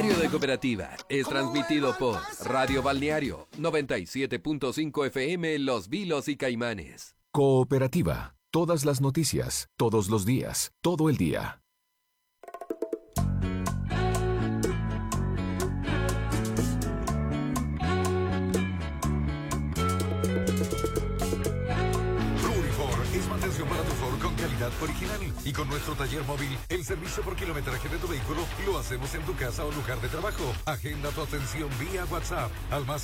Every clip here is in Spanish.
Radio de Cooperativa es transmitido por Radio Balneario 97.5 FM Los Vilos y Caimanes. Cooperativa. Todas las noticias, todos los días, todo el día. Para tu Ford con calidad original. Y con nuestro taller móvil, el servicio por kilometraje de tu vehículo lo hacemos en tu casa o lugar de trabajo. Agenda tu atención vía WhatsApp al más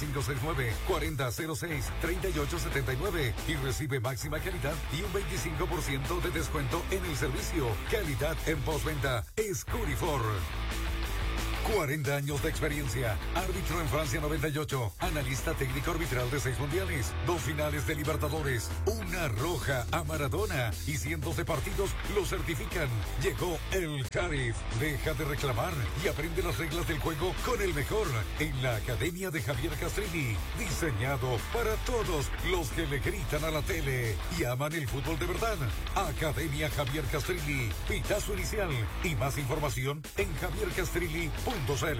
569-4006-3879 y recibe máxima calidad y un 25% de descuento en el servicio. Calidad en postventa es Curiford. 40 años de experiencia. Árbitro en Francia 98. Analista técnico arbitral de 6 mundiales. 2 finales de Libertadores. Una roja a Maradona. Y cientos de partidos lo certifican. Llegó el Carif. Deja de reclamar y aprende las reglas del juego con el mejor. En la Academia de Javier Castrilli. Diseñado para todos los que le gritan a la tele y aman el fútbol de verdad. Academia Javier Castrilli. Pitazo inicial. Y más información en javiercastrilli.cl.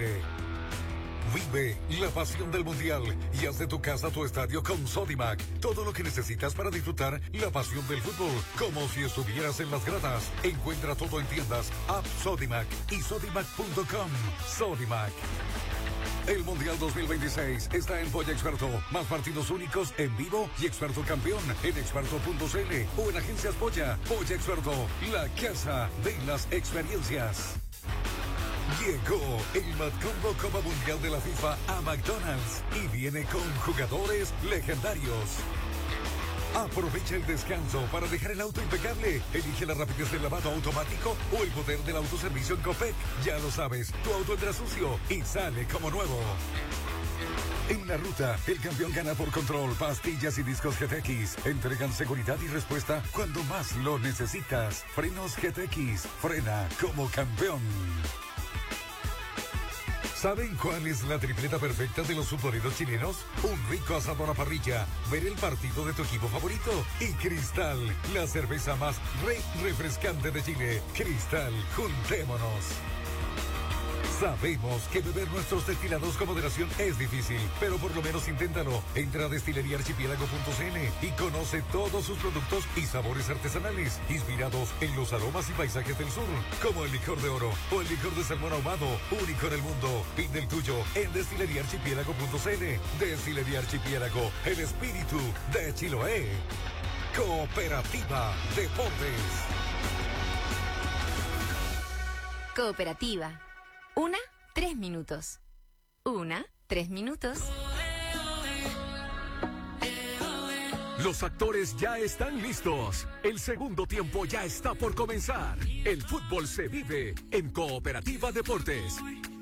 Vive la pasión del Mundial y haz de tu casa tu estadio con Sodimac. Todo lo que necesitas para disfrutar la pasión del fútbol, como si estuvieras en las gradas. Encuentra todo en tiendas, app Sodimac y sodimac.com. Sodimac. El Mundial 2026 está en Polla Experto. Más partidos únicos en vivo y Experto Campeón en experto.cl o en Agencias Polla. Polla Experto, la casa de las experiencias. Llegó el Matcombo Copa Mundial de la FIFA a McDonald's y viene con jugadores legendarios. Aprovecha el descanso para dejar el auto impecable. Elige la rapidez del lavado automático o el poder del autoservicio en Copec. Ya lo sabes, tu auto entra sucio y sale como nuevo. En la ruta, el campeón gana por control. Pastillas y discos GTX entregan seguridad y respuesta cuando más lo necesitas. Frenos GTX, frena como campeón. ¿Saben cuál es la tripleta perfecta de los futboleros chilenos? Un rico asado a la parrilla, ver el partido de tu equipo favorito y Cristal, la cerveza más refrescante de Chile. Cristal, juntémonos. Sabemos que beber nuestros destilados con moderación es difícil, pero por lo menos inténtalo. Entra a destileriaarchipiélago.cl y conoce todos sus productos y sabores artesanales, inspirados en los aromas y paisajes del sur, como el licor de oro o el licor de salmón ahumado, único en el mundo. Pide el tuyo en destileriaarchipiélago.cl. Destilería Archipiélago, el espíritu de Chiloé. Cooperativa Deportes. Cooperativa. 3 minutos. 3 minutos. Los actores ya están listos. El segundo tiempo ya está por comenzar. El fútbol se vive en Cooperativa Deportes.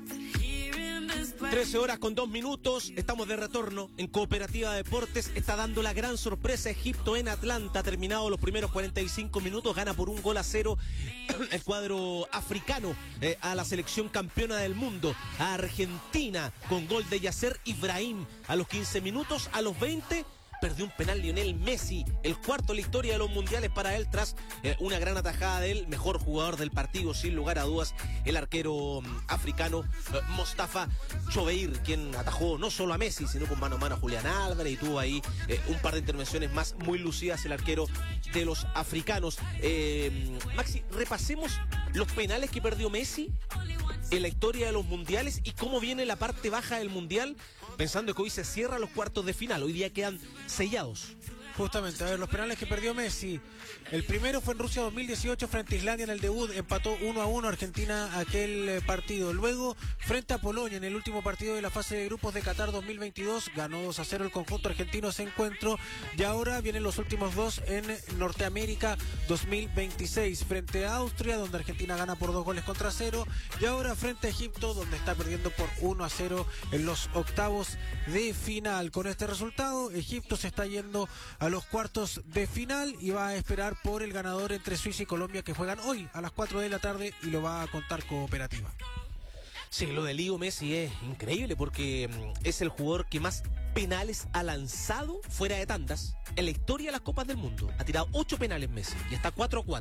13 horas con 2 minutos, estamos de retorno en Cooperativa Deportes. Está dando la gran sorpresa Egipto en Atlanta. Terminado los primeros 45 minutos, gana por 1-0 el cuadro africano a la selección campeona del mundo, a Argentina, con gol de Yasser Ibrahim a los 15 minutos. A los 20 perdió un penal Lionel Messi, el cuarto en la historia de los mundiales para él, tras una gran atajada del mejor jugador del partido, sin lugar a dudas, el arquero africano Mostafa Chobeir, quien atajó no solo a Messi, sino con mano a mano a Julián Álvarez, y tuvo ahí un par de intervenciones más muy lucidas el arquero de los africanos. Maxi, repasemos los penales que perdió Messi en la historia de los mundiales y cómo viene la parte baja del mundial, pensando que hoy se cierran los cuartos de final. Hoy día quedan sellados. Justamente, a ver, los penales que perdió Messi. El primero fue en Rusia 2018 frente a Islandia en el debut, empató 1-1 Argentina aquel partido. Luego, frente a Polonia en el último partido de la fase de grupos de Qatar 2022, ganó 2-0 el conjunto argentino ese encuentro. Y ahora vienen los últimos dos en Norteamérica 2026, frente a Austria, donde Argentina gana por 2-0. Y ahora frente a Egipto, donde está perdiendo por 1-0 en los octavos de final. Con este resultado, Egipto se está yendo a los cuartos de final y va a esperar por el ganador entre Suiza y Colombia, que juegan hoy a las 4 de la tarde, y lo va a contar Cooperativa. Sí, lo de Leo Messi es increíble porque es el jugador que más penales ha lanzado fuera de tandas en la historia de las Copas del Mundo. Ha tirado 8 penales Messi y está 4-4.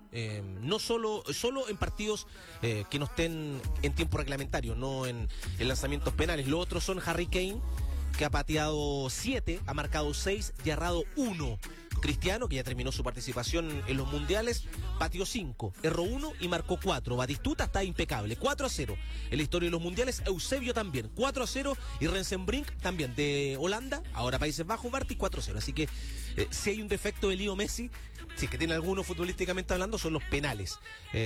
No solo en partidos que no estén en tiempo reglamentario, no en lanzamientos penales. Los otros son Harry Kane, que ha pateado 7, ha marcado 6 y ha errado 1. Cristiano, que ya terminó su participación en los mundiales, pateó 5, erró 1 y marcó 4. Batistuta está impecable, 4-0 en la historia de los mundiales. Eusebio también, 4-0. Y Rensenbrink también, de Holanda, ahora Países Bajos, Barty, 4-0. Así que si hay un defecto de Leo Messi, si es que tiene alguno futbolísticamente hablando, son los penales.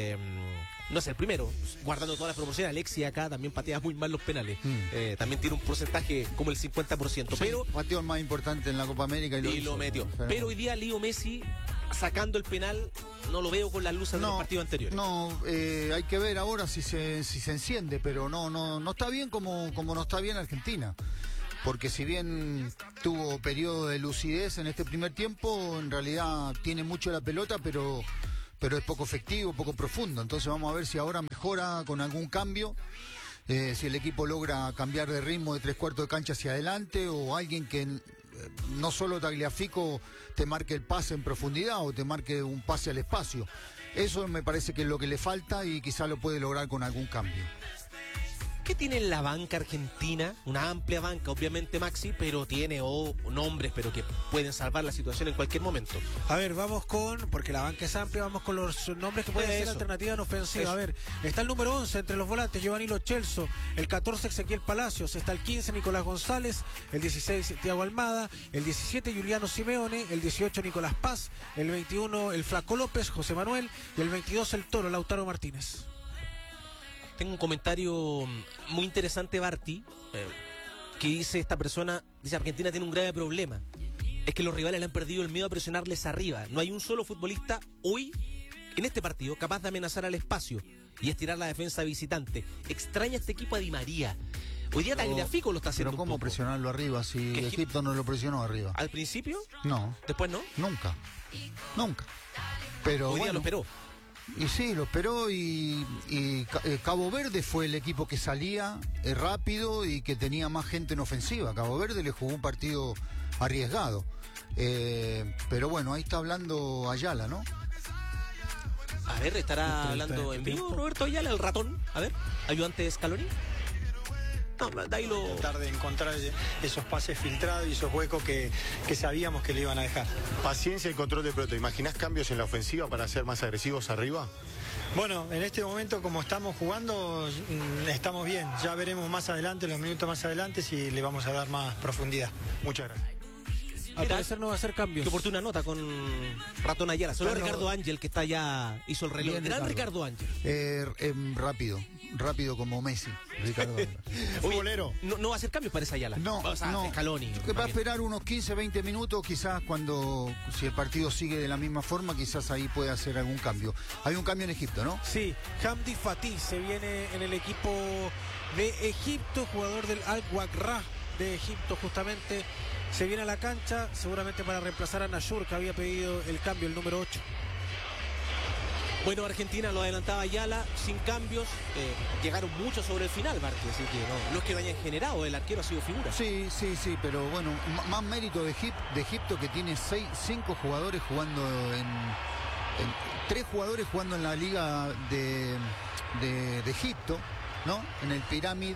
No es el primero, guardando todas las proporciones. Alexis acá también patea muy mal los penales. También tiene un porcentaje como el 50%. Pero pateó el más importante en la Copa América y lo metió. Pero hoy día Leo Messi, sacando el penal, no lo veo con las luces de los partidos anteriores. No, hay que ver ahora si se enciende, pero no está bien como no está bien Argentina. Porque si bien tuvo periodo de lucidez en este primer tiempo, en realidad tiene mucho la pelota, pero es poco efectivo, poco profundo. Entonces vamos a ver si ahora mejora con algún cambio, si el equipo logra cambiar de ritmo de 3/4 de cancha hacia adelante, o alguien que no solo Tagliafico te marque el pase en profundidad o te marque un pase al espacio. Eso me parece que es lo que le falta y quizá lo puede lograr con algún cambio. ¿Qué tiene en la banca argentina? Una amplia banca, obviamente, Maxi, pero tiene nombres, pero que pueden salvar la situación en cualquier momento. A ver, vamos porque la banca es amplia, vamos con los nombres que pueden ser alternativa en ofensiva. A ver, está el número 11 entre los volantes, Giovanni Lo Celso, el 14, Ezequiel Palacios, está el 15, Nicolás González, el 16, Thiago Almada, el 17, Juliano Simeone, el 18, Nicolás Paz, el 21, el Flaco López, José Manuel, y el 22, el Toro, Lautaro Martínez. Tengo un comentario muy interesante, Barty, que dice esta persona, dice: Argentina tiene un grave problema, es que los rivales le han perdido el miedo a presionarles arriba. No hay un solo futbolista hoy, en este partido, capaz de amenazar al espacio y estirar la defensa visitante. Extraña este equipo a Di María. Hoy día Tagliafico lo está haciendo. Pero ¿cómo presionarlo arriba si Egipto no lo presionó arriba? ¿Al principio? No. ¿Después no? Nunca. Pero hoy día lo esperó. Y sí, lo esperó y Cabo Verde fue el equipo que salía rápido y que tenía más gente en ofensiva. Cabo Verde le jugó un partido arriesgado. Pero bueno, ahí está hablando Ayala, ¿no? A ver, estará hablando en vivo Roberto Ayala, el ratón. A ver, ayudante de Scaloni. No, de ahí tratar de encontrar esos pases filtrados y esos huecos que sabíamos que le iban a dejar. Paciencia y control de pelota. ¿Imaginás cambios en la ofensiva para ser más agresivos arriba? Bueno, en este momento, como estamos jugando, estamos bien. Ya veremos más adelante, los minutos más adelante, si le vamos a dar más profundidad. Muchas gracias. Al parecer no va a hacer cambios. Qué oportuna nota con Ratón Ayala. Solo Ricardo Ángel, que está ya, hizo el reloj. Gran Ricardo Ángel. Rápido como Messi, Ricardo Ángel. Futbolero. No va a hacer cambios para esa Ayala. No. Scaloni. Va a esperar unos 15, 20 minutos, quizás si el partido sigue de la misma forma, quizás ahí puede hacer algún cambio. Hay un cambio en Egipto, ¿no? Sí, Hamdi Fatih se viene en el equipo de Egipto, jugador del Al-Waqra de Egipto justamente. Se viene a la cancha, seguramente para reemplazar a Nashur, que había pedido el cambio, el número 8. Bueno, Argentina lo adelantaba Ayala, sin cambios. Llegaron mucho sobre el final, Barty, así que no es que lo hayan generado, el arquero ha sido figura. Sí, pero bueno, más mérito de Egipto, que tiene 5 jugadores jugando en 3 jugadores jugando en la liga de Egipto, ¿no? En el Pirámid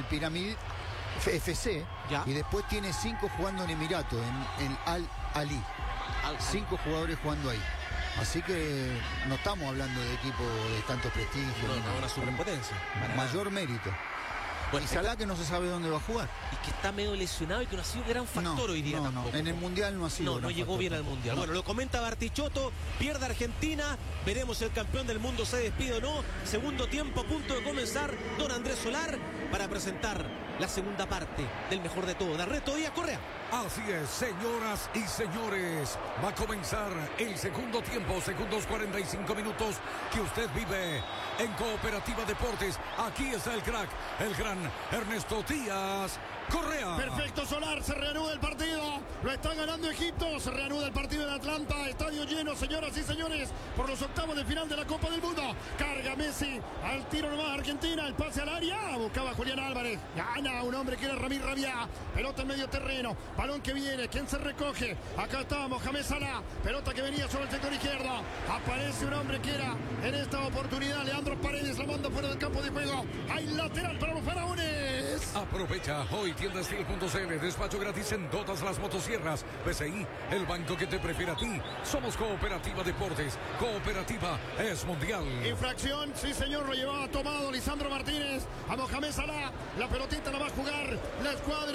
FC, ¿ya? Y después tiene 5 jugando en Emirato, en el Al-Ali. 5 jugadores jugando ahí. Así que no estamos hablando de equipo de tanto prestigio. No, una superpotencia. Mayor mérito. Bueno, y Salah, que no se sabe dónde va a jugar. Y que está medio lesionado y que no ha sido gran factor hoy día tampoco. En el Mundial no ha sido. No llegó bien al Mundial. Bueno, lo comenta Bartichotto, pierde Argentina, veremos si el campeón del mundo se despide o no. Segundo tiempo a punto de comenzar, don Andrés Solar, para presentar la segunda parte del mejor de todo. Darreto Díaz Correa. Así es, señoras y señores, va a comenzar el segundo tiempo, segundos 45 minutos que usted vive en Cooperativa Deportes. Aquí está el crack, el gran Ernesto Díaz Correa. Perfecto, Solar, se reanuda el partido. Lo está ganando Egipto. Se reanuda el partido en Atlanta. Estadio lleno, señoras y señores, por los octavos de final de la Copa del Mundo. Carga Messi. Al tiro nomás Argentina. El pase al área. Buscaba Julián Álvarez. Gana un hombre que era Ramírez Rabia. Pelota en medio terreno. Balón que viene. ¿Quién se recoge? Acá está Mohamed Salah. Pelota que venía sobre el sector izquierdo. Aparece un hombre que era en esta oportunidad Leandro Paredes. La manda fuera del campo de juego. Hay lateral para los faraones. Aprovecha hoy tiendastil.cl. Despacho gratis en todas las motosierras. PCI, el banco que te prefiere a ti. Somos Cooperativa Deportes. Cooperativa es mundial. Infracción, sí señor, lo llevaba tomado Lisandro Martínez a Mohamed Salah. La pelotita la va a jugar la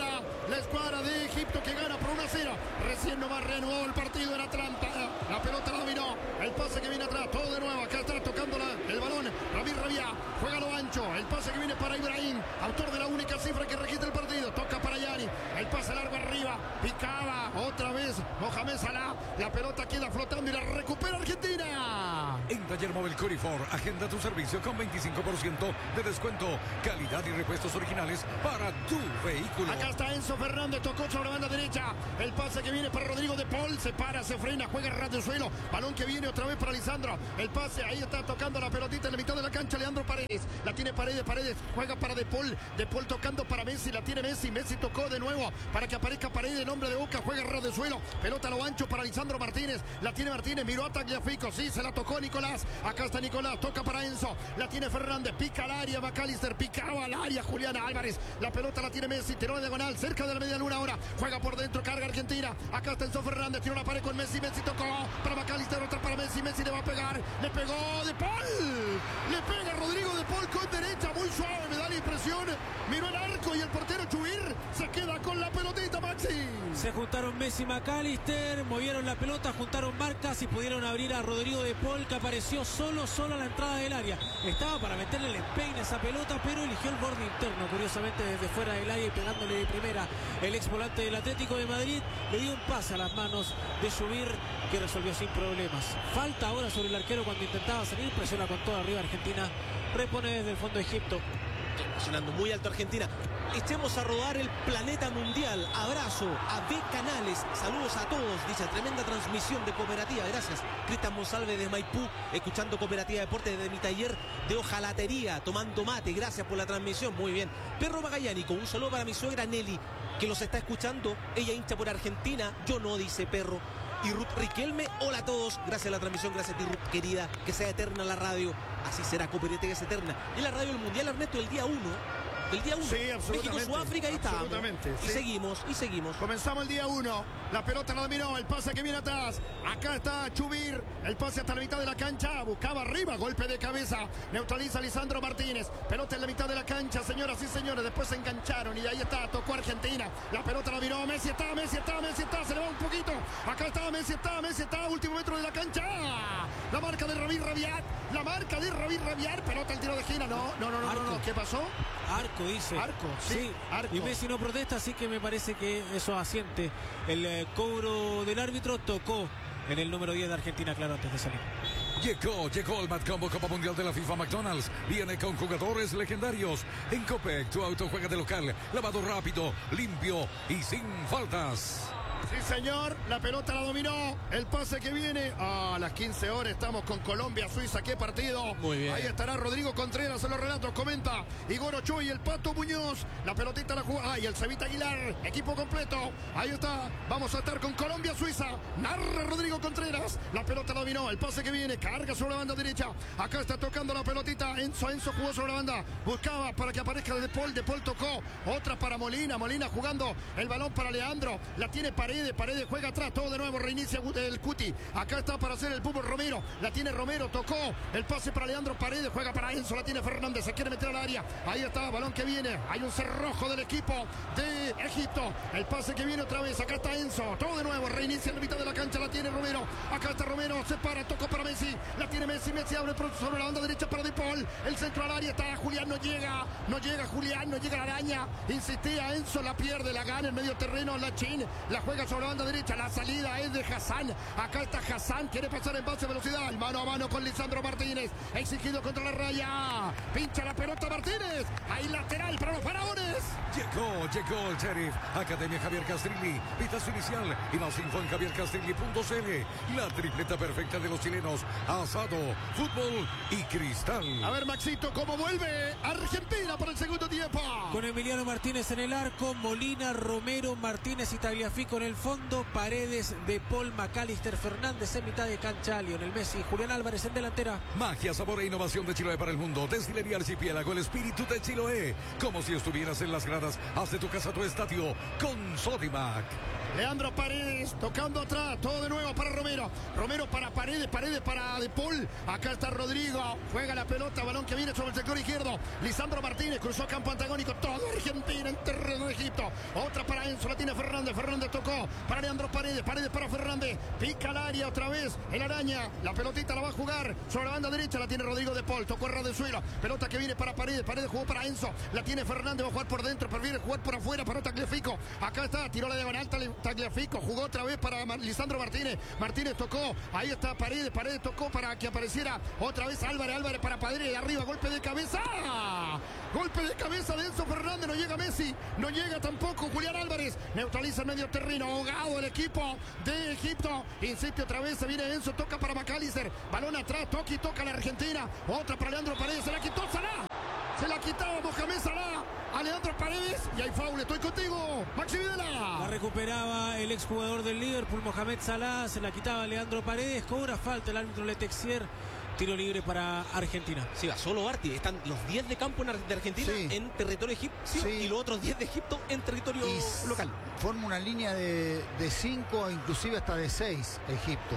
escuadra de Egipto que gana por 1-0. Recién nomás reanudó el partido en Atlanta. La pelota la dominó. El pase que viene atrás, todo de nuevo. Acá está tocando el balón. Ramírez Rabia juega lo ancho. El pase que viene para Ibrahim, autor de la única cifra que registra el partido. Toca para Yani. El pase largo arriba. Picaba otra vez Mohamed Salah. La pelota queda flotando y la recupera Argentina. En Taller Móvil Corifor, agenda tu servicio con 25% de descuento. Calidad y repuestos originales para tu vehículo. Acá está Enzo Fernández, tocó sobre la banda derecha. El pase que viene para Rodrigo de Paul. Se para, se frena, juega ras del suelo. Balón que viene otra vez para Lisandro. El pase, ahí está tocando la pelotita en la mitad de la cancha. Leandro Paredes. La tiene Paredes, juega para De Paul. De Paul tocando para Messi. La tiene Messi. Messi tocó de nuevo para que aparezca Paredes en nombre de Boca. Juega ras del suelo. Pelota a lo ancho para Lisandro Martínez. La tiene Martínez. Miró a Tagliafico. Sí, se la tocó Nicolás. Acá está Nicolás. Toca para Enzo. La tiene Fernández. Pica al área. McAllister. Picaba al área. Julián Álvarez. La pelota la tiene Messi. Tiró de diagonal. Cerca de la media luna ahora. Juega por dentro. Carga Argentina. Acá está Enzo Fernández. Tiró la pared con Messi. Messi tocó para McAllister. Otra para Messi. Messi le va a pegar. Le pegó De Paul. Le pega Rodrigo De Paul con derecha. Muy suave. Me da la impresión. Miró el arco y el portero Chubir se queda con la pelotita, Maxi. Se juntaron Messi y McAllister, movieron la pelota, juntaron marcas y pudieron abrir a Rodrigo De Paul, que apareció solo a la entrada del área. Estaba para meterle el empeine a esa pelota, pero eligió el borde interno, curiosamente desde fuera del área y pegándole de primera. El ex volante del Atlético de Madrid le dio un pase a las manos de Chubir, que resolvió sin problemas. Falta ahora sobre el arquero cuando intentaba salir, presiona con todo arriba Argentina, repone desde el fondo de Egipto. Presionando muy alto Argentina. Echemos a rodar el planeta mundial. Abrazo a B Canales. Saludos a todos. Dice, tremenda transmisión de Cooperativa. Gracias. Cristian Monsalve de Maipú, escuchando Cooperativa Deportes desde mi taller de hojalatería, tomando mate. Gracias por la transmisión. Muy bien. Perro Magallánico, un saludo para mi suegra Nelly, que los está escuchando. Ella hincha por Argentina. Yo no, dice Perro. Y Ruth Riquelme, hola a todos, gracias a la transmisión, gracias a ti Ruth, querida, que sea eterna la radio, así será, Cooperativa es eterna. Y la radio del Mundial, Ernesto, el día 1. El día 1. Sí, absolutamente. México-Sudáfrica, ahí estábamos. Y sí. seguimos. Comenzamos el día 1. La pelota la dominó. El pase que viene atrás. Acá está Chubir. El pase hasta la mitad de la cancha. Buscaba arriba. Golpe de cabeza. Neutraliza a Lisandro Martínez. Pelota en la mitad de la cancha, señoras y señores. Después se engancharon y de ahí está. Tocó Argentina. La pelota la dominó. Messi está. Se le va un poquito. Acá está. Messi está. Último metro de la cancha. La marca de Ramírez Rabiat. Pelota al tiro de esquina. No. ¿Qué pasó? Arco, dice. Arco, sí. Arco. Y Messi no protesta, así que me parece que eso asiente. El cobro del árbitro tocó en el número 10 de Argentina, claro, antes de salir. Llegó el Mad Combo Copa Mundial de la FIFA McDonald's. Viene con jugadores legendarios. En Copec, tu auto juega de local. Lavado rápido, limpio y sin faltas. Sí, señor, la pelota la dominó. El pase que viene a las 15 horas. Estamos con Colombia, Suiza. ¿Qué partido? Muy bien. Ahí estará Rodrigo Contreras en los relatos. Comenta Igor Ochoa y el Pato Muñoz. La pelotita la juega. Y el Cevita Aguilar. Equipo completo. Ahí está. Vamos a estar con Colombia, Suiza. Narra Rodrigo Contreras. La pelota la dominó. El pase que viene. Carga sobre la banda derecha. Acá está tocando la pelotita. Enzo jugó sobre la banda. Buscaba para que aparezca De Paul. De Paul tocó. Otra para Molina. Molina jugando el balón para Leandro. La tiene Paredes juega atrás, todo de nuevo, reinicia el Cuti. Acá está para hacer el fútbol Romero. La tiene Romero, tocó el pase para Leandro Paredes, juega para Enzo, la tiene Fernández, se quiere meter al área. Ahí está, balón que viene. Hay un cerrojo del equipo de Egipto. El pase que viene otra vez. Acá está Enzo, todo de nuevo, reinicia en la mitad de la cancha, la tiene Romero. Acá está Romero, se para, tocó para Messi. La tiene Messi abre sobre la banda derecha para De Paul. El centro al área está Julián, no llega Julián, no llega la araña. Insistía Enzo, la pierde, la gana en medio terreno, la Chin, la juega juega sobre la banda derecha. La salida es de Hassan. Acá está Hassan. Quiere pasar en base de velocidad. El mano a mano con Lisandro Martínez. Exigido contra la raya. Pincha la pelota Martínez. Ahí lateral para los faraones. Llegó el Sheriff. Academia Javier Castrilli. Pitazo inicial y más info en javiercastrilli.cl. La tripleta perfecta de los chilenos. Asado, fútbol y cristal. A ver, Maxito, ¿cómo vuelve Argentina por el segundo tiempo? Con Emiliano Martínez en el arco, Molina, Romero, Martínez y Tagliafico en el fondo, Paredes, De Paul, McAllister, Fernández en mitad de cancha, Lionel Messi, Julián Álvarez en delantera. Magia, sabor e innovación de Chiloé para el mundo. Destilería Archipiélago, el espíritu de Chiloé. Como si estuvieras en las gradas. Haz de tu casa tu estadio con Sodimac. Leandro Paredes tocando atrás, todo de nuevo para Romero. Romero para Paredes, Paredes para De Paul. Acá está Rodrigo, juega la pelota, balón que viene sobre el sector izquierdo. Lisandro Martínez cruzó campo antagónico, todo Argentina en terreno de Egipto. Otra para Enzo, la tiene Fernández. Fernández tocó para Leandro Paredes, Paredes para Fernández. Pica al área otra vez, el araña. La pelotita la va a jugar sobre la banda derecha, la tiene Rodrigo De Paul. Tocó a Radezuelo, pelota que viene para Paredes. Paredes jugó para Enzo, la tiene Fernández, va a jugar por dentro, prefiere jugar por afuera para Tagliafico. Acá está, tiró la diagonal Tagliafico, jugó otra vez para Lisandro Martínez. Martínez tocó, ahí está Paredes. Paredes tocó para que apareciera otra vez Álvarez. Álvarez para Paredes de arriba, golpe de cabeza. Golpe de cabeza de Enzo Fernández, no llega Messi, no llega tampoco Julián Álvarez. Neutraliza el medio terreno, ahogado el equipo de Egipto. Insiste otra vez, se viene Enzo, toca para McAllister. Balón atrás, toca y toca la Argentina. Otra para Leandro Paredes, se la quitó Salah. Se la quitaba Mohamed Salah a Leandro Paredes y hay foul. Estoy contigo, Maxi Videla. La recuperaba el exjugador del Liverpool, Mohamed Salah, se la quitaba Leandro Paredes, cobra falta el árbitro Letexier, tiro libre para Argentina. Sí, va solo Arti, están los 10 de campo de Argentina en territorio egipcio y los otros 10 de Egipto en territorio local. Forma una línea de 5, inclusive hasta de 6 Egipto.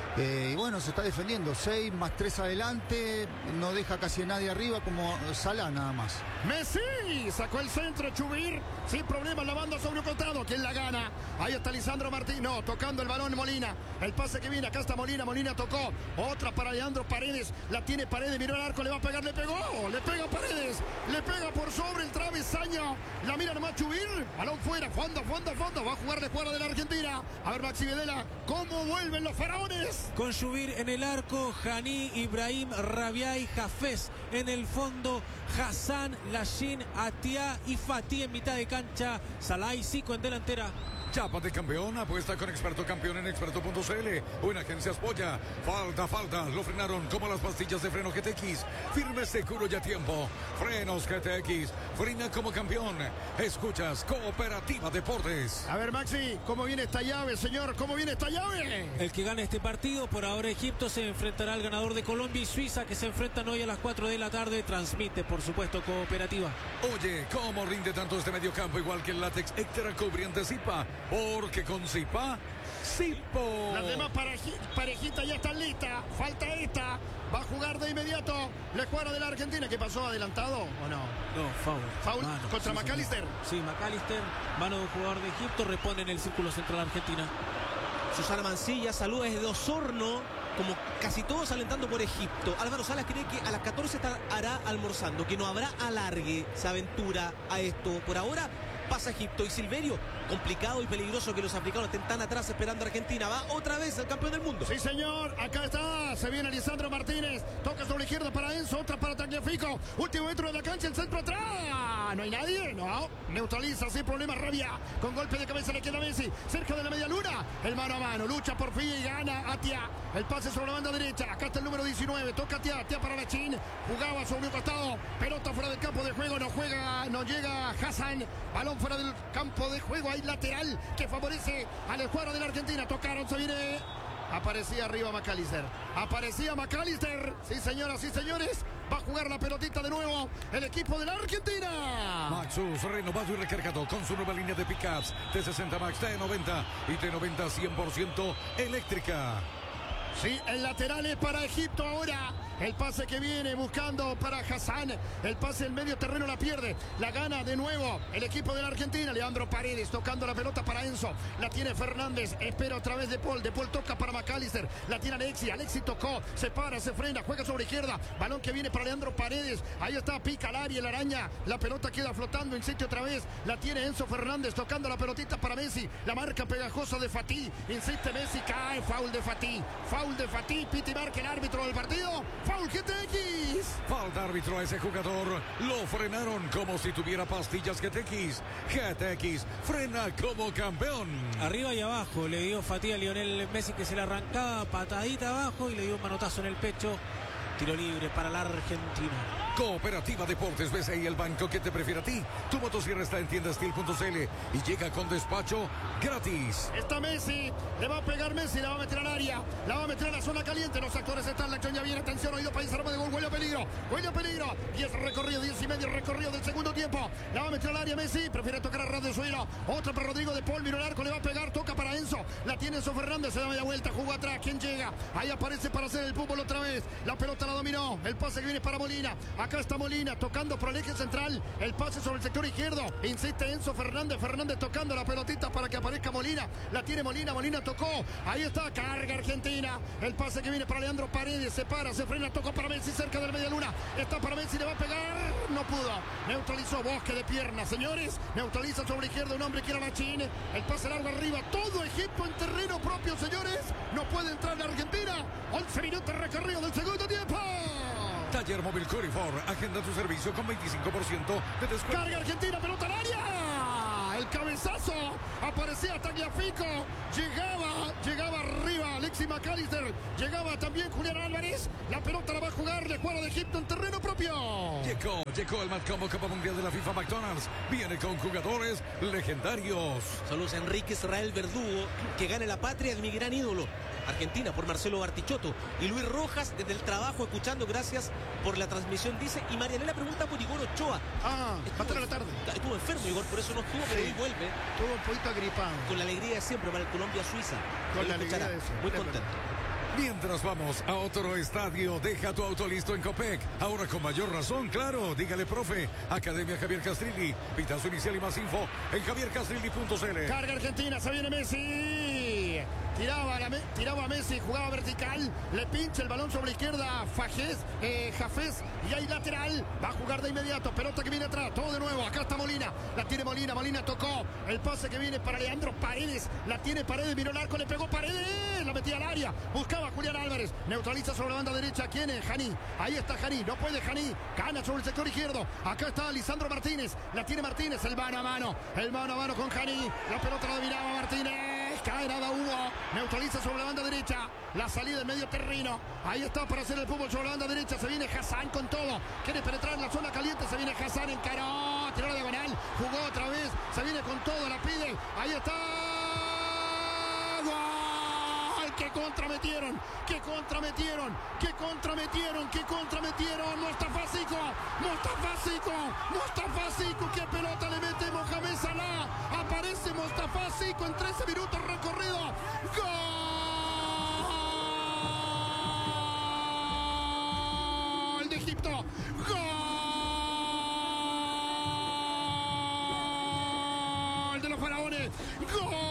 Y bueno, se está defendiendo, 6 más 3 adelante, no deja casi a nadie arriba, como Salah nada más. Messi sacó el centro, Chubir, sin problema, la banda sobre un costado. ¿Quién la gana? Ahí está Lisandro Martínez, no, tocando el balón Molina. El pase que viene, acá está Molina, Molina tocó. Otra para Leandro Paredes, la tiene Paredes, miró al arco, le va a pegar, le pegó, le pega Paredes, le pega por sobre el travesaño. La mira nomás Chubir, balón fuera, fondo, va a jugar de fuera de la Argentina. A ver, Maxi Videla, ¿cómo vuelven los faraones? Con Chubir en el arco, Janí, Ibrahim, Rabiay, Hafez en el fondo, Hassan, Lashin, Atia y Fatih en mitad de cancha, Salah y Zico en delantera. Chapa de campeón, apuesta con Experto Campeón en experto.cl o en Agencias Polla. Falta, lo frenaron como las pastillas de freno GTX. Firme, seguro y a tiempo. Frenos GTX, frena como campeón. Escuchas Cooperativa Deportes. A ver, Maxi, ¿cómo viene esta llave, señor? ¿Cómo viene esta llave? El que gane este partido, por ahora Egipto se enfrentará al ganador de Colombia y Suiza, que se enfrentan hoy a las 4 de la tarde. Transmite, por supuesto, Cooperativa. Oye, ¿cómo rinde tanto este mediocampo? Igual que el látex Extra cubriente Zipa. Porque con Zipa, Zipo. Las demás parejitas ya están listas. Falta esta. Va a jugar de inmediato la escuadra de la Argentina. ¿Qué pasó? ¿Adelantado o no? No, foul. ¿Foul contra McAllister? Sí, McAllister, mano de un jugador de Egipto, repone en el círculo central Argentina. Susana Mancilla saluda desde Osorno, como casi todos alentando por Egipto. Álvaro Salas cree que a las 14 estará almorzando, que no habrá alargue, se aventura a esto. Por ahora pasa Egipto y Silverio, complicado y peligroso que los africanos estén tan atrás esperando a Argentina. Va otra vez el campeón del mundo. Sí, señor, acá está, se viene Lisandro Martínez, toca sobre la izquierda para Enzo, otra para Tagliafico, último metro de la cancha, el centro atrás, no hay nadie, no, neutraliza sin problema Rabia, con golpe de cabeza le queda Messi, cerca de la media luna, el mano a mano, lucha por fin y gana Atia, el pase sobre la banda derecha, acá está el número 19, toca Atia para Lachín, jugaba sobre un costado, pelota fuera del campo de juego, no llega Hassan, balón fuera del campo de juego, hay lateral que favorece al escuadro de la Argentina, tocaron, se viene, aparecía arriba McAllister, sí señoras y señores, va a jugar la pelotita de nuevo el equipo de la Argentina. Maxus, renovado y recargado con su nueva línea de pickups T60 Max, T90 y T90 100% eléctrica. Sí, el lateral es para Egipto ahora. El pase que viene buscando para Hassan. El pase en medio terreno la pierde. La gana de nuevo el equipo de la Argentina. Leandro Paredes tocando la pelota para Enzo. La tiene Fernández. Espera otra vez De Paul. De Paul toca para McAllister. La tiene Alexi. Alexi tocó. Se para, se frena. Juega sobre izquierda. Balón que viene para Leandro Paredes. Ahí está, pica al área, la araña. La pelota queda flotando en sitio otra vez. La tiene Enzo Fernández tocando la pelotita para Messi. La marca pegajosa de Fatih. Insiste Messi. Cae. Foul de Fatih. Foul de Fatih. Piti marca el árbitro del partido. Foul GTX. Falta árbitro a ese jugador. Lo frenaron como si tuviera pastillas GTX. GTX frena como campeón. Arriba y abajo le dio Fatih a Lionel Messi, que se le arrancaba, patadita abajo y le dio un manotazo en el pecho. Tiro libre para la Argentina. Cooperativa Deportes BCI, el banco que te prefiere a ti. Tu motosierra está en tiendastil.cl y llega con despacho gratis. Está Messi, le va a pegar Messi, la va a meter al área, la va a meter a la zona caliente. Los actores están, la acción ya viene, atención, oído país, arma de gol, huele a peligro. 10 recorrido, 10 y medio recorrido del segundo tiempo. La va a meter al área Messi, prefiere tocar a ras del suelo. Otra para Rodrigo De Paul, miró el arco, le va a pegar, toca para Enzo. La tiene Enzo Fernández, se da media vuelta, jugó atrás, ¿quién llega? Ahí aparece para hacer el fútbol otra vez. La pelota la dominó, el pase que viene para Molina. Acá está Molina, tocando por el eje central. El pase sobre el sector izquierdo. Insiste Enzo Fernández. Fernández tocando la pelotita para que aparezca Molina. La tiene Molina. Molina tocó. Ahí está. Carga Argentina. El pase que viene para Leandro Paredes. Se para, se frena. Tocó para Messi cerca del media luna. Está para Messi. Le va a pegar. No pudo. Neutralizó. Bosque de piernas, señores. Neutraliza sobre izquierda un hombre que era Machín. El pase largo arriba. Todo Egipto en terreno propio, señores. No puede entrar la Argentina. 11 minutos recorrido del segundo tiempo. Taller Móvil Corifor, agenda tu servicio con 25% de descuento. Carga Argentina, pelota al área. El cabezazo, aparecía Tagliafico, llegaba arriba Alexi McAllister, llegaba también Julián Álvarez. La pelota la va a jugar el jugador de Egipto en terreno propio. Llegó el Matcombo Copa Mundial de la FIFA McDonald's. Viene con jugadores legendarios. Saludos a Enrique Israel Verdugo, que gane la patria, es mi gran ídolo. Argentina por Marcelo Bartichotto. Y Luis Rojas desde el trabajo escuchando, gracias por la transmisión, dice. Y Marianela pregunta por Igor Ochoa. Va a estar a la tarde. Estuvo enfermo Igor, por eso no estuvo, pero hoy vuelve. Estuvo un poquito agripado. Con la alegría de siempre para el Colombia-Suiza. Con la alegría de siempre. Muy contento. Mientras vamos a otro estadio, deja tu auto listo en Copec. Ahora con mayor razón, claro. Dígale, profe. Academia Javier Castrilli. Pitazo inicial y más info en javiercastrilli.cl. Carga Argentina, se viene Messi. Tiraba a Messi, jugaba vertical. Le pincha el balón sobre la izquierda. Jafés. Y hay lateral. Va a jugar de inmediato. Pelota que viene atrás. Todo de nuevo. Acá está Molina. La tiene Molina. Molina tocó. El pase que viene para Leandro Paredes. La tiene Paredes. Miró el arco. Le pegó Paredes. La metía al área. Buscaba Julián Álvarez. Neutraliza sobre la banda derecha. ¿Quién es? Janí. Ahí está Janí. No puede Janí. Gana sobre el sector izquierdo. Acá está Lisandro Martínez. La tiene Martínez. El mano a mano. El mano a mano con Janí. La pelota la dominaba Martínez. Cae nada Hugo. Neutraliza sobre la banda derecha. La salida en medio terreno. Ahí está para hacer el fútbol sobre la banda derecha. Se viene Hassan con todo. Quiere penetrar en la zona caliente. Se viene Hassan. Encaró. Tiró la diagonal. Jugó otra vez. Se viene con todo. La pide. Ahí está. ¡Gol! ¡Qué contrametieron! ¡Qué contrametieron! ¡Qué contrametieron! ¡Qué contrametieron! Mustafa Sico. ¡Qué pelota le mete Mohamed Salah! Aparece Mustafa Sico en 13 minutos recorrido. ¡Gol de Egipto! ¡Gol de los faraones! ¡Gol!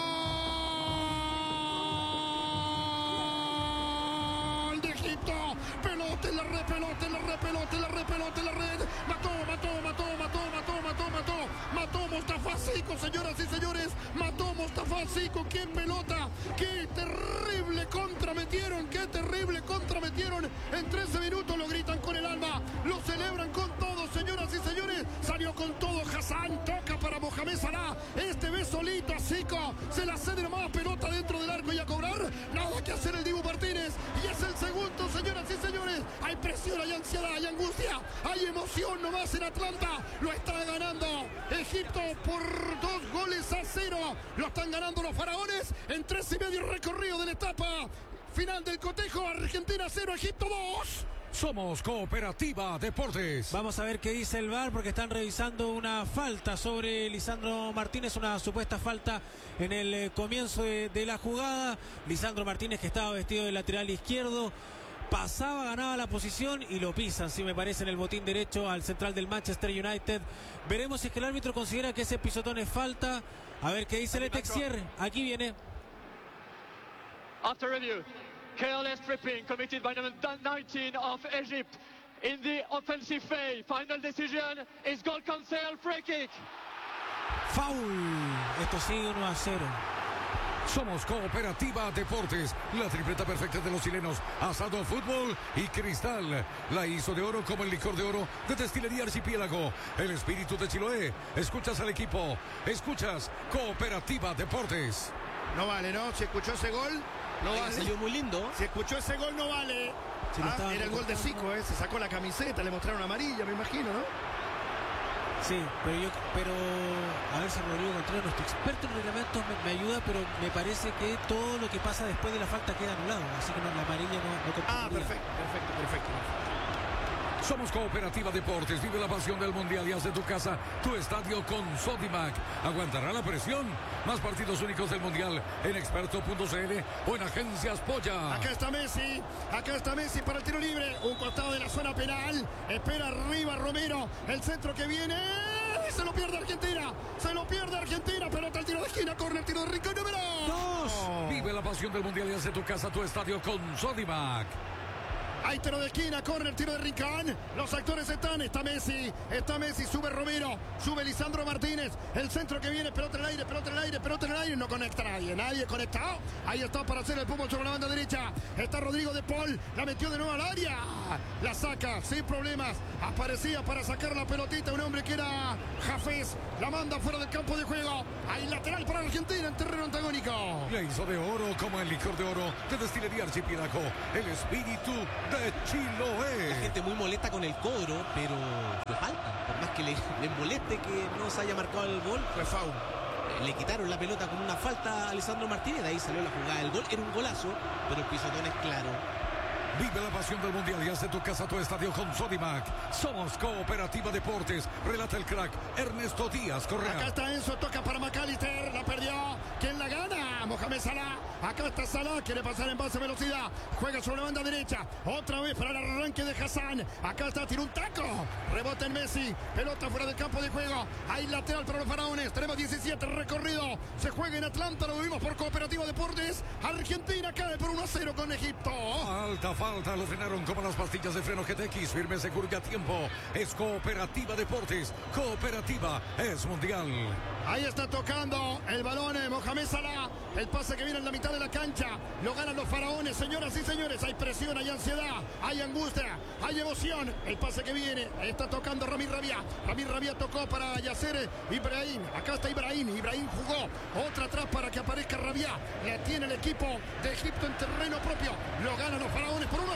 Pelota en la red. Mató Mustafa Sico, señoras y señores. Mató Mustafa Sico. ¡Qué pelota! ¡Qué terrible contrametieron! En 13 minutos lo gritan con el alma. Lo celebran con todo, señoras y señores. Salió con todo Hassan. Toca para Mohamed Salah. Este ve solito a Sico. Se la cede nomás, pelota dentro del arco y a cobrar. Nada que hacer el Dibu Martínez. Y es el segundo, señoras y señores. Hay presión, hay ansiedad, hay angustia. Hay emoción nomás en Atlanta. Lo está ganando Egipto por 2-0. Lo están ganando los faraones en 13 y medio recorrido de la etapa final del cotejo. Argentina 0, Egipto 2. Somos Cooperativa Deportes. Vamos a ver qué dice el VAR, porque están revisando una falta sobre Lisandro Martínez, una supuesta falta en el comienzo de la jugada. Lisandro Martínez, que estaba vestido de lateral izquierdo, pasaba, ganaba la posición y lo pisan, si me parece, en el botín derecho al central del Manchester United. Veremos si es que el árbitro considera que ese pisotón es falta. A ver qué dice el Texier. Aquí viene. After review, careless tripping committed by number 19 of Egypt in the offensive phase. Final decision is goal cancel, free kick. Foul. Esto sigue 1-0. Somos Cooperativa Deportes, la tripleta perfecta de los chilenos. Asado, fútbol y cristal. La hizo de oro como el licor de oro de Destilería Archipiélago. El espíritu de Chiloé. Escuchas al equipo. Escuchas Cooperativa Deportes. No vale, ¿no? ¿Se escuchó ese gol? No vale. Salió muy lindo. Si escuchó ese gol, no vale. Si Era el gol de Zico, se sacó la camiseta, le mostraron amarilla, me imagino, ¿no? Sí, pero a ver si Rodrigo Contreras, nuestro experto en reglamentos, me ayuda, pero me parece que todo lo que pasa después de la falta queda anulado, así que la amarilla no perfecto. Somos Cooperativa Deportes, vive la pasión del Mundial y haz de tu casa tu estadio con Sodimac. ¿Aguantará la presión? Más partidos únicos del Mundial en experto.cl o en Agencias Polla. Acá está Messi para el tiro libre, un costado de la zona penal, espera arriba Romero, el centro que viene, se lo pierde Argentina, pelota al tiro de esquina, córner, tiro de Rincón número 2. Vive la pasión del Mundial y haz de tu casa tu estadio con Sodimac. Hay tiro de esquina, corre el tiro de Rincón. Los actores están, está Messi, sube Romero, sube Lisandro Martínez. El centro que viene, pelota en el aire, no conecta nadie conectado. Ahí está para hacer el fútbol sobre la banda derecha. Está Rodrigo de Paul, la metió de nuevo al área. La saca sin problemas. Aparecía para sacar la pelotita un hombre que era Jafés. La manda fuera del campo de juego. Hay lateral para Argentina en terreno antagónico. Le hizo de oro como el licor de oro de Destilería Archipiélago. El espíritu de Chiloé. La gente muy molesta con el cobro, pero fue falta. Por más que le moleste que no se haya marcado el gol, fue foul. Le quitaron la pelota con una falta a Lisandro Martínez, de ahí salió la jugada del gol. Era un golazo, pero el pisotón es claro. Vive la pasión del Mundial y haz de tu casa tu estadio con Sodimac. Somos Cooperativa Deportes. Relata el crack Ernesto Díaz Correa. Acá está Enzo, toca para McAllister, la perdió. ¿Quién la gana? Mohamed Salah. Acá está Salah, quiere pasar en base velocidad. Juega sobre la banda derecha. Otra vez para el arranque de Hassan. Acá está, tira un taco. Rebota en Messi. Pelota fuera del campo de juego. Hay lateral para los faraones. Tenemos 17 recorrido. Se juega en Atlanta, lo vimos por Cooperativa Deportes. Argentina cae por 1-0 con Egipto. Alta falta, lo frenaron como las pastillas de freno GTX. Firme, seguro y a tiempo. Es Cooperativa Deportes. Cooperativa es Mundial. Ahí está tocando el balón Mohamed Salah. El pase que viene en la mitad de la cancha. Lo ganan los faraones, señoras y señores. Hay presión, hay ansiedad, hay angustia, hay emoción. El pase que viene. Está tocando Ramir Rabia. Ramir Rabia tocó para Yasser Ibrahim. Acá está Ibrahim. Ibrahim jugó. Otra atrás para que aparezca Rabia. La tiene el equipo de Egipto en terreno propio. Lo ganan los faraones por 1-0.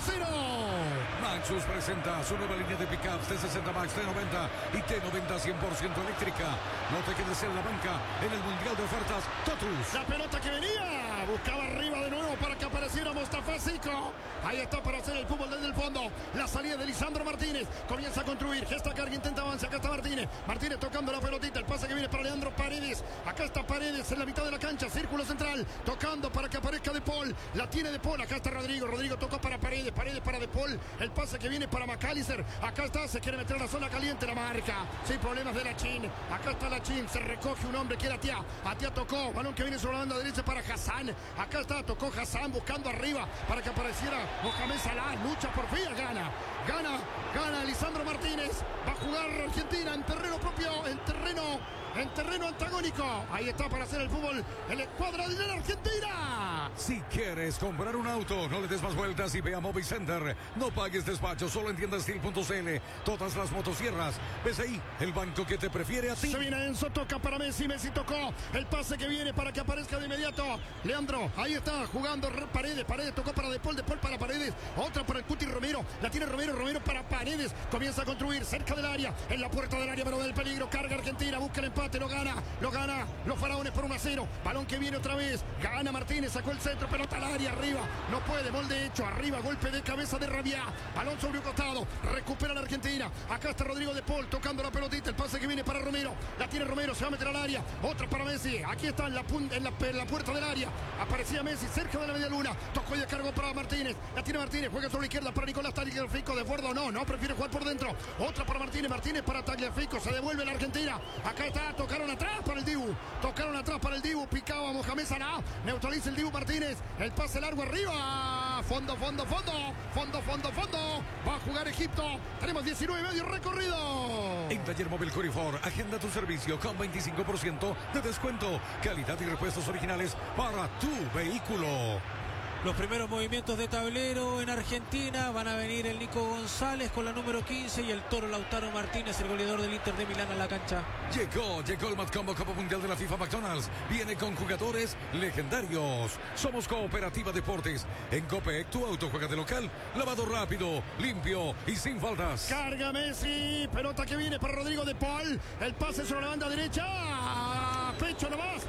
Maxus presenta su nueva línea de pickups T60 Max, T90 y T90 100% eléctrica. No te quedes en la banca en el Mundial de Ofertas Totus. La pelota que venía, buscaba arriba de nuevo para que apareciera Mostafa Zico. Ahí está para hacer el fútbol desde el fondo. La salida de Lisandro Martínez. Comienza a construir. Gesta Carga, intenta avanzar. Acá está Martínez. Martínez tocando la pelotita. El pase que viene para Leandro Paredes. Acá está Paredes en la mitad de la cancha. Círculo central. Tocando para que aparezca De Paul. La tiene De Paul. Acá está Rodrigo. Rodrigo tocó para Paredes. Paredes para De Paul. El pase que viene para McAllister. Acá está. Se quiere meter en la zona caliente. La marca. Sin problemas de Lachin. Acá está Lachin. Se recoge un hombre que era Atia. Atia tocó. Balón que viene sobre la banda derecha para Hassan. Acá está. Tocó Hassan buscando arriba para que apareciera Mohamed Salah. Lucha por fin. Gana Lisandro Martínez. Va a jugar Argentina en terreno propio. En terreno antagónico. Ahí está para hacer el fútbol. El escuadra de la Argentina. Si quieres comprar un auto, no le des más vueltas y ve a Movicenter. No pagues despacho, solo en tiendastil.cl. Todas las motosierras. ¿Ves ahí? El banco que te prefiere a ti. Se viene Enzo, toca para Messi. Messi tocó. El pase que viene para que aparezca de inmediato Leandro. Ahí está jugando Paredes. Paredes tocó para De Paul. De Paul para Paredes. Otra para el Cuti Romero. La tiene Romero. Romero para Paredes. Comienza a construir cerca del área. En la puerta del área, pero del peligro. Carga Argentina. Busca el empate. Lo gana los faraones por 1-0. Balón que viene otra vez. Gana Martínez. Sacó el centro. Pelota al área. Arriba. No puede. Molde hecho. Arriba. Golpe de cabeza de Rabia. Balón sobre un costado. Recupera la Argentina. Acá está Rodrigo De Paul tocando la pelotita. El pase que viene para Romero. La tiene Romero, se va a meter al área. Otra para Messi. Aquí está en la puerta del área. Aparecía Messi cerca de la media luna. Tocó y descargó para Martínez. La tiene Martínez. Juega sobre la izquierda para Nicolás Tagliafico. De Fuerdo no prefiere jugar por dentro. Otra para Martínez. Martínez para Tagliafico. Se devuelve la Argentina. Acá está. Tocaron atrás para el Dibu. Picaba Mohamed Salah. Neutraliza el Dibu Martínez. El pase largo arriba. Fondo. Va a jugar Egipto. Tenemos 19,5 recorrido. En Taller Móvil Corifor, agenda tu servicio con 25% de descuento. Calidad y repuestos originales para tu vehículo. Los primeros movimientos de tablero en Argentina. Van a venir el Nico González con la número 15 y el Toro Lautaro Martínez, el goleador del Inter de Milán, a la cancha. Llegó el Matcombo Copa Mundial de la FIFA McDonald's. Viene con jugadores legendarios. Somos Cooperativa Deportes. En Copec, tu auto juega de local. Lavado rápido, limpio y sin faltas. Carga Messi. Pelota que viene para Rodrigo de Paul. El pase sobre la banda derecha. Pecho nomás.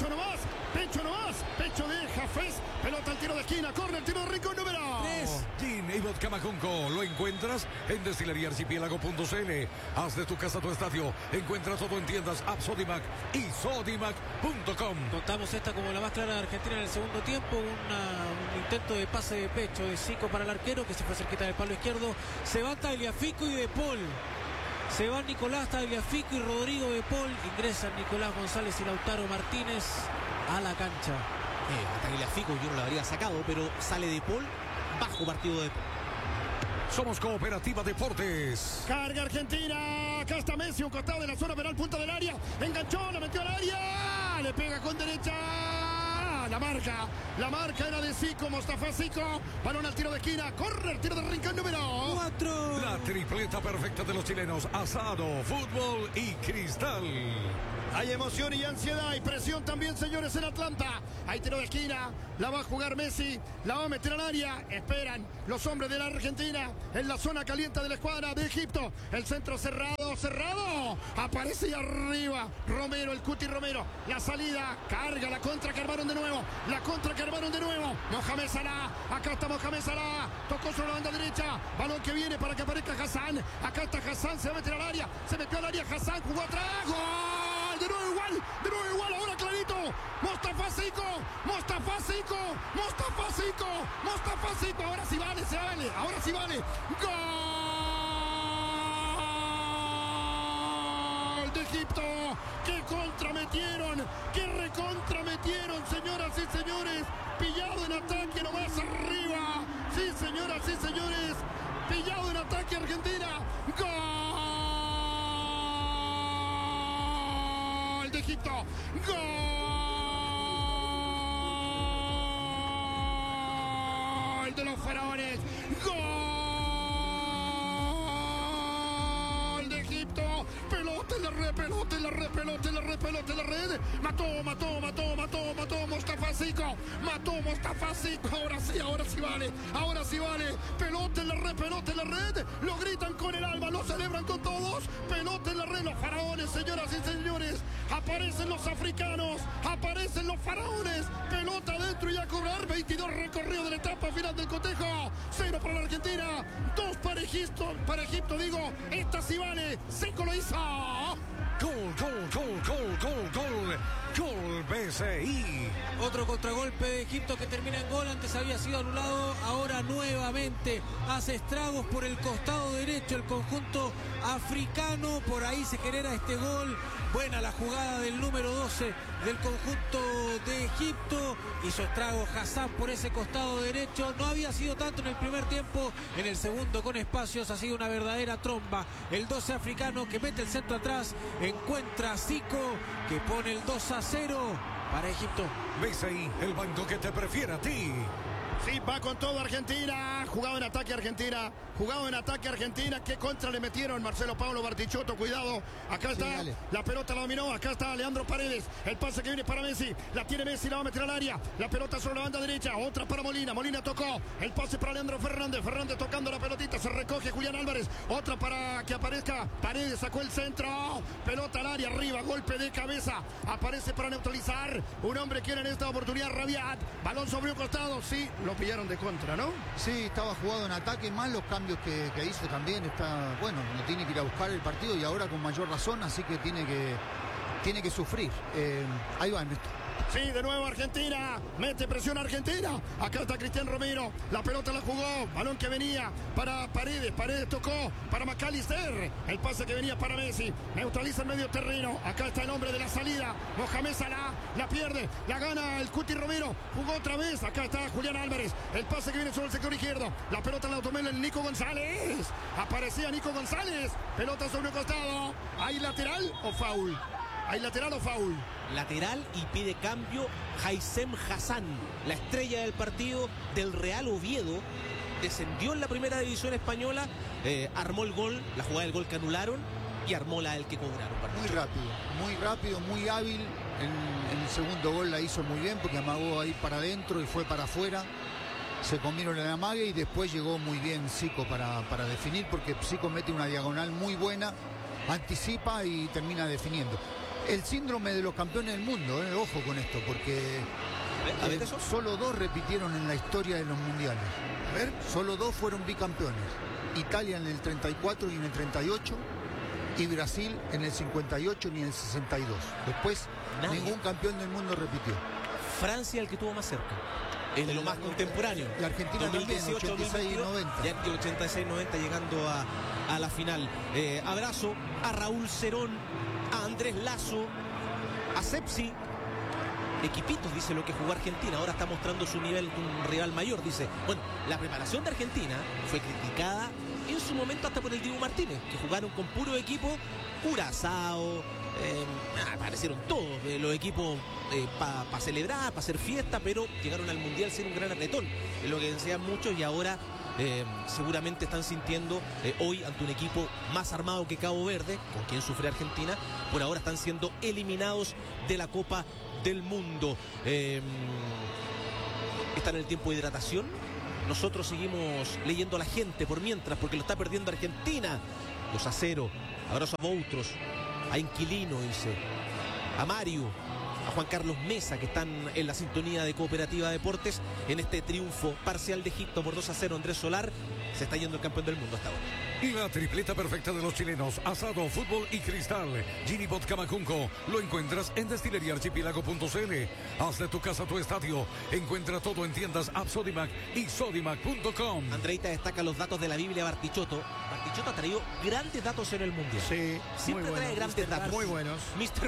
Pecho de Jafés. Pelota al tiro de esquina. Corre el tiro de Rincón número 3. Gin y Vodka Majunco. Lo encuentras en destileriaarchipiélago.cl. Haz de tu casa tu estadio. Encuentra todo en tiendas App Sodimac y Sodimac.com. Contamos esta como la más clara de Argentina en el segundo tiempo. Un intento de pase de pecho de Zico para el arquero, que se fue cerquita del palo izquierdo. Se va Tagliafico y De Paul. Se van Nicolás Tagliafico y Rodrigo De Paul. Ingresan Nicolás González y Lautaro Martínez a la cancha. A Tagliafico yo no lo habría sacado, pero sale De Paul. Bajo partido de Paul. Somos Cooperativa Deportes. Carga Argentina. Acá está Messi, un costado de la zona penal, punta del área. Enganchó, la metió al área. Le pega con derecha. La marca era de Zico, Mostafa Zico. Balón al tiro de esquina. Corre el tiro de Rincón número 4. La tripleta perfecta de los chilenos. Asado, fútbol y cristal. Hay emoción y ansiedad y presión también, señores, en Atlanta. Hay tiro de esquina, la va a jugar Messi, la va a meter al área. Esperan los hombres de la Argentina en la zona caliente de la escuadra de Egipto. El centro cerrado. Aparece ahí arriba Romero, el Cuti Romero. La salida, carga la contra que armaron de nuevo. Mohamed Salah, acá está Mohamed Salah. Tocó sobre la banda derecha. Balón que viene para que aparezca Hassan. Acá está Hassan, se va a meter al área. Se metió al área Hassan, jugó atrás. ¡Gol! De nuevo igual, ahora clarito. Mostafa Zico. Ahora sí vale. Gol de Egipto. ¡Qué contrametieron! ¡Qué recontrametieron, señoras y señores! Pillado en ataque nomás arriba. Sí, señoras y señores. Pillado en ataque Argentina. ¡Gol de Egipto! ¡Gol de los faraones! ¡Gol de Egipto! Pelota en la red. Mató Mostafa Zico. Ahora sí vale. Pelota en la red. Lo gritan con el alma, lo celebran con todos. Pelota en la red. Los faraones, señoras y señores. Aparecen los africanos. Aparecen los faraones. Pelota adentro y a cobrar. 22 recorridos de la etapa final del cotejo. 0 para la Argentina. 2 para Egipto. Esta sí vale. Zico lo hizo. Gol BCI. Otro contragolpe de Egipto que termina en gol. Antes había sido anulado, ahora nuevamente hace estragos por el costado derecho el conjunto africano. Por ahí se genera este gol. Buena la jugada del número 12 del conjunto de Egipto. Hizo estragos Hassan por ese costado derecho. No había sido tanto en el primer tiempo. En el segundo, con espacios, ha sido una verdadera tromba. El 12 africano que mete el centro atrás. Encuentra a Zico, que pone el 2-0 para Egipto. BCI, el banco que te prefiere a ti. Sí, va con todo Argentina. Jugado en ataque Argentina. Qué contra le metieron Marcelo Pablo Bartichotto. Cuidado. Acá está. Dale. La pelota la dominó. Acá está Leandro Paredes. El pase que viene para Messi. La tiene Messi. La va a meter al área. La pelota sobre la banda derecha. Otra para Molina. Molina tocó. El pase para Leandro Fernández. Fernández tocando la pelotita. Se recoge Julián Álvarez. Otra para que aparezca Paredes. Sacó el centro. Pelota al área. Arriba. Golpe de cabeza. Aparece para neutralizar. Un hombre quiere en esta oportunidad Rabiat. Balón sobre un costado. Sí. lo pillaron de contra, ¿no? Sí, estaba jugado en ataque, más los cambios que hizo también. Está, bueno, no tiene que ir a buscar el partido y ahora con mayor razón, así que tiene que sufrir. Ahí va, Ernesto. Sí, de nuevo Argentina, mete presión Argentina, acá está Cristian Romero, la pelota la jugó, balón que venía para Paredes tocó para McAllister, el pase que venía para Messi, neutraliza el medio terreno, acá está el hombre de la salida, Mohamed Salah, la pierde, la gana el Cuti Romero, jugó otra vez, acá está Julián Álvarez, el pase que viene sobre el sector izquierdo, la pelota la tomó el Nico González, aparecía Nico González, pelota sobre un costado, ¿hay lateral o foul? ¿Hay lateral o foul? Lateral y pide cambio Haysem Hassan, la estrella del partido del Real Oviedo. Descendió en la primera división española, armó el gol, la jugada del gol que anularon y armó la del que cobraron. Muy rápido, muy hábil. En el segundo gol la hizo muy bien porque amagó ahí para adentro y fue para afuera. Se comieron el amague y después llegó muy bien Zico para definir, porque Zico mete una diagonal muy buena, anticipa y termina definiendo. El síndrome de los campeones del mundo, ojo con esto, porque solo 2 repitieron en la historia de los mundiales. A ver, solo 2 fueron bicampeones. Italia en el 34 y en el 38, y Brasil en el 58 y en el 62. Después, ningún campeón del mundo repitió. Francia el que tuvo más cerca. Es de lo más contemporáneo. Y Argentina 2018, también, 86 y 90. Ya 86-90 llegando a la final. Abrazo a Raúl Cerón, a Andrés Lazo, a Sepsi. Equipitos, dice, lo que jugó Argentina. Ahora está mostrando su nivel, un rival mayor. Dice, bueno, la preparación de Argentina fue criticada en su momento hasta por el Dibu Martínez, que jugaron con puro equipo, Curazao, aparecieron todos los equipos para celebrar, para hacer fiesta, pero llegaron al Mundial sin un gran atletón, es lo que decían muchos, y ahora seguramente están sintiendo hoy ante un equipo más armado que Cabo Verde, con quien sufre Argentina. Por ahora están siendo eliminados de la Copa del Mundo. Están en el tiempo de hidratación. Nosotros seguimos leyendo a la gente por mientras, porque lo está perdiendo Argentina. 2-0. Abrazo a Boutros, a Inquilino, dice, a Mario, a Juan Carlos Mesa, que están en la sintonía de Cooperativa Deportes en este triunfo parcial de Egipto por 2-0. Andrés Solar se está yendo el campeón del mundo hasta ahora. Y la tripleta perfecta de los chilenos, asado, fútbol y cristal. Gini Vodka Macunco, lo encuentras en destileriaarchipiélago.cl. Haz de tu casa tu estadio. Encuentra todo en tiendas App Sodimac y sodimac.com. Andreita destaca los datos de la Biblia Bartichotto. Bartichotto ha traído grandes datos en el Mundial. Sí, siempre trae grandes datos. Muy buenos. Mr.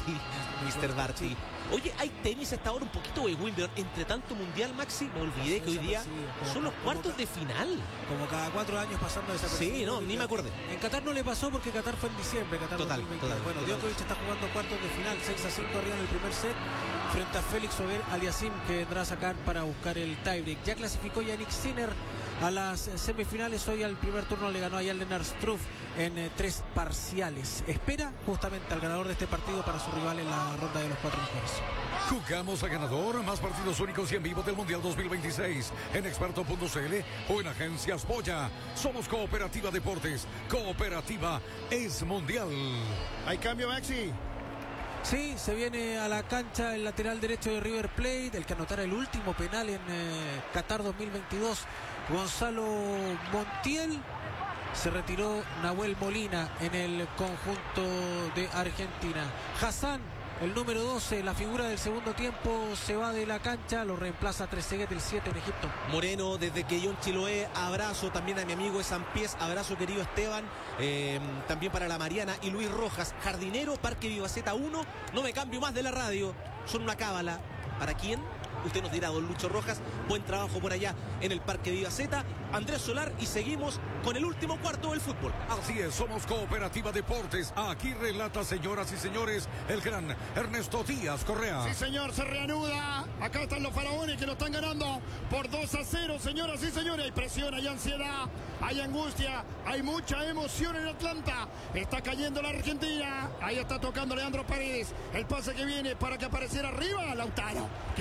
Barty. Oye, hay tenis hasta ahora, un poquito de Wimbledon. Entre tanto Mundial, Maxi, me olvidé que hoy día son los cuartos de final. Como cada 4 años pasando desapercibido. Sí, no, ni me acordé. En Qatar no le pasó porque Qatar fue en diciembre. Qatar total. Bueno, Djokovic está jugando cuartos de final, 6-5 arriba en el primer set, frente a Félix Auger Aliassime, que vendrá a sacar para buscar el tiebreak. Ya clasificó Yannick Sinner a las semifinales. Hoy al primer turno le ganó a Jan Lennart Struff en 3 parciales. Espera justamente al ganador de este partido para su rival en la ronda de los 4 mejores. Jugamos a ganador, más partidos únicos y en vivo del Mundial 2026 en experto.cl o en Agencias Boya. Somos Cooperativa Deportes. Cooperativa es mundial. ¿Hay cambio, Maxi? Sí, se viene a la cancha el lateral derecho de River Plate, el que anotara el último penal en Qatar 2022, Gonzalo Montiel. Se retiró Nahuel Molina en el conjunto de Argentina. Hassan, el número 12, la figura del segundo tiempo, se va de la cancha, lo reemplaza Trezeguet, el 7 en Egipto. Moreno, desde que John Chiloé, abrazo también a mi amigo de San Pies, abrazo querido Esteban, también para la Mariana y Luis Rojas, jardinero, Parque Vivaceta 1, no me cambio más de la radio, son una cábala. ¿Para quién? Usted nos dirá, don Lucho Rojas. Buen trabajo por allá en el Parque Vivaceta. Andrés Solar, y seguimos con el último cuarto del fútbol. Así es, somos Cooperativa Deportes. Aquí relata, señoras y señores, el gran Ernesto Díaz Correa. Sí, señor, se reanuda. Acá están los faraones que lo están ganando por 2-0, señoras y señores. Hay presión, hay ansiedad, hay angustia, hay mucha emoción en Atlanta. Está cayendo la Argentina. Ahí está tocando Leandro Paredes. El pase que viene para que apareciera arriba, Lautaro. Quería tocar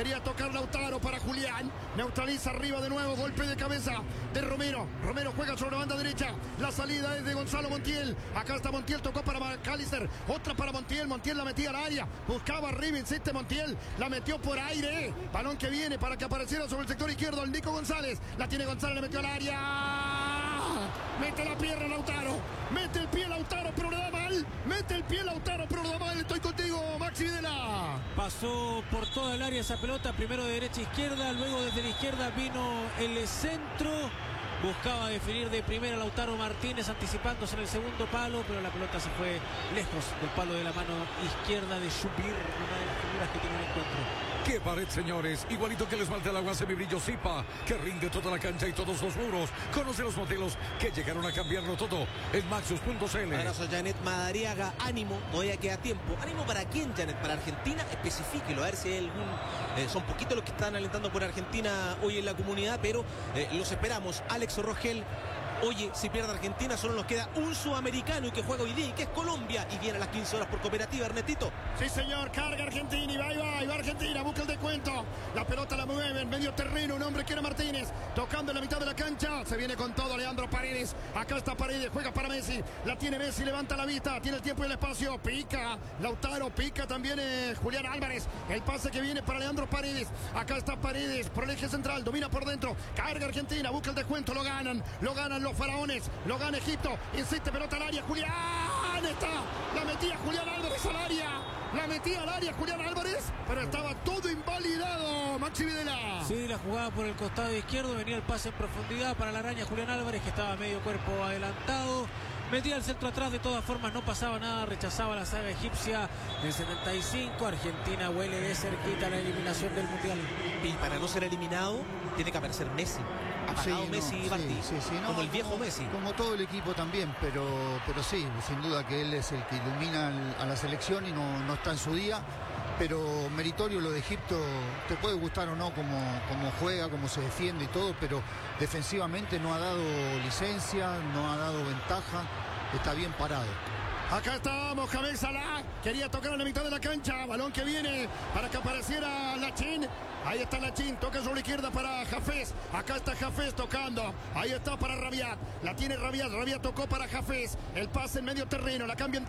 tocar Lautaro para Julián. Neutraliza arriba de nuevo. Golpe de cabeza de Romero. Romero juega sobre la banda derecha. La salida es de Gonzalo Montiel. Acá está Montiel, tocó para McAllister. Otra para Montiel. Montiel la metía al área. Buscaba arriba, insiste Montiel. La metió por aire. Balón que viene para que apareciera sobre el sector izquierdo el Nico González. La tiene González, la metió al área. Mete la pierna Lautaro. Mete el pie Lautaro, pero le da mal. Mete el pie Lautaro, pero le da mal. Estoy contigo, Maxi Videla. Pasó por toda el área esa pelota, primero de derecha a izquierda, luego desde la izquierda vino el centro. Buscaba definir de primera Lautaro Martínez, anticipándose en el segundo palo, pero la pelota se fue lejos del palo de la mano izquierda de Shubir, una de las figuras que tiene el encuentro. ¡Qué pared, señores! Igualito que el esmalte al agua semibrillo Zipa, que rinde toda la cancha y todos los muros. Conoce los modelos que llegaron a cambiarlo todo en Maxus.cl. Abrazo, Janet Madariaga. Ánimo, todavía queda tiempo. ¿Ánimo para quién, Janet? ¿Para Argentina? Especifíquelo, a ver si hay algún... son poquitos los que están alentando por Argentina hoy en la comunidad, pero los esperamos. Alex Rogel. Oye, si pierde Argentina solo nos queda un sudamericano y que juega hoy día, y que es Colombia, y viene a las 15 horas por Cooperativa, Ernestito. Sí, señor, carga Argentina y va Argentina, busca el descuento. La pelota la mueve en medio terreno, un hombre que era Martínez, tocando en la mitad de la cancha, se viene con todo Leandro Paredes. Acá está Paredes, juega para Messi, la tiene Messi, levanta la vista, tiene el tiempo y el espacio, pica Lautaro, pica también Julián Álvarez. El pase que viene para Leandro Paredes, acá está Paredes por el eje central, domina por dentro, carga Argentina, busca el descuento, lo ganan los faraones, lo gana Egipto, insiste, pelota al área, Julián está, la metía Julián Álvarez al área, la metía al área Julián Álvarez, pero estaba todo invalidado, Maxi Videla. Sí, la jugada por el costado izquierdo, venía el pase en profundidad para la araña Julián Álvarez, que estaba medio cuerpo adelantado. Metía el centro atrás, de todas formas no pasaba nada, rechazaba la saga egipcia del 75. Argentina huele de cerquita la eliminación del Mundial. Y para no ser eliminado, tiene que aparecer Messi. Apagado Messi y Martí, como el viejo Messi. Como todo el equipo también, pero sí, sin duda que él es el que ilumina a la selección y no está en su día. Pero meritorio lo de Egipto, te puede gustar o no como juega, cómo se defiende y todo, pero defensivamente no ha dado licencia, no ha dado ventaja, está bien parado. Acá está Mohamed Salah, quería tocar en la mitad de la cancha, balón que viene para que apareciera Lachin. Ahí está Lachin, toca sobre la izquierda para Hafez. Acá está Hafez tocando. Ahí está para Rabiat. La tiene Rabiat. Rabiat tocó para Hafez. El pase en medio terreno. La cambia